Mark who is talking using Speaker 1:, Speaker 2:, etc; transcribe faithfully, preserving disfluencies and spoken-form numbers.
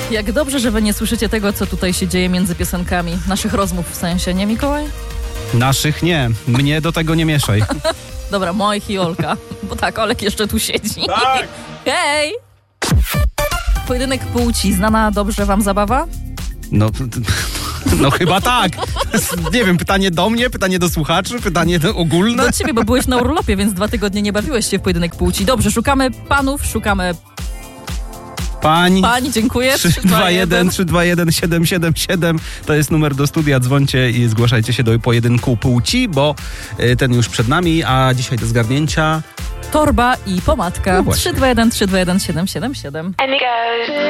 Speaker 1: Jak dobrze, że wy nie słyszycie tego, co tutaj się dzieje między piosenkami. Naszych rozmów w sensie, nie Mikołaj?
Speaker 2: Naszych nie. Mnie do tego nie mieszaj.
Speaker 1: Dobra, moich i Olka. Bo tak, Olek jeszcze tu siedzi.
Speaker 2: Tak!
Speaker 1: Hej! Pojedynek płci. Znana dobrze wam zabawa?
Speaker 2: No, no chyba tak. Nie wiem, pytanie do mnie, pytanie do słuchaczy, pytanie do ogólne.
Speaker 1: Do ciebie, bo byłeś na urlopie, więc dwa tygodnie nie bawiłeś się w pojedynek płci. Dobrze, szukamy panów, szukamy
Speaker 2: Pań.
Speaker 1: pań, dziękuję.
Speaker 2: trzy dwa jeden trzy dwa jeden siedem siedem siedem to jest numer do studia. Dzwońcie i zgłaszajcie się do pojedynku płci, bo y, ten już przed nami, a dzisiaj do zgarnięcia
Speaker 1: torba i pomadka.
Speaker 2: No właśnie.
Speaker 1: trzy dwa jeden trzy dwa jeden siedem siedem siedem.